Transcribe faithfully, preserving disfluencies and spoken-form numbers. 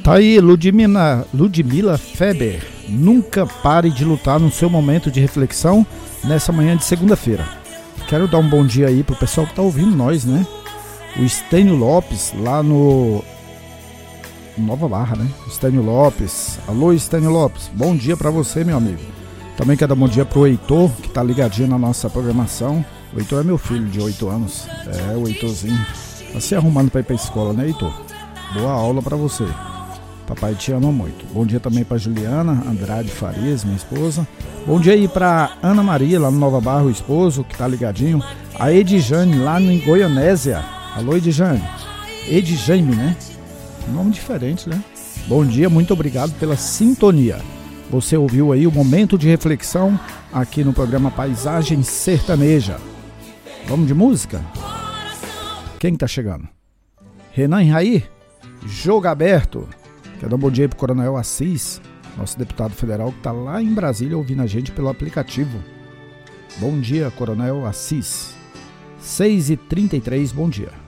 Tá aí, Ludmila, Ludmila Feber. Nunca pare de lutar no seu momento de reflexão nessa manhã de segunda-feira. Quero dar um bom dia aí pro pessoal que tá ouvindo nós, né? O Estênio Lopes, lá no Nova Barra, né? Estênio Lopes. Alô, Estênio Lopes. Bom dia pra você, meu amigo. Também quero dar um bom dia pro Heitor, que tá ligadinho na nossa programação. O Heitor é meu filho de oito anos. É, o Heitorzinho. Tá se arrumando pra ir pra escola, né, Heitor? Boa aula pra você. Papai te ama muito. Bom dia também pra Juliana Andrade Farias, minha esposa. Bom dia aí pra Ana Maria, lá no Nova Barra, o esposo, que tá ligadinho. A Edjane, lá em Goianésia. Alô, Edjane. Edjane, né? Nome diferente, né? Bom dia, muito obrigado pela sintonia. Você ouviu aí o momento de reflexão aqui no programa Paisagem Sertaneja. Vamos de música? Quem tá chegando? Renan e Raí? Jogo aberto. Quero dar um bom dia aí pro Coronel Assis, nosso deputado federal que tá lá em Brasília ouvindo a gente pelo aplicativo. Bom dia, Coronel Assis. seis e trinta e três, bom dia.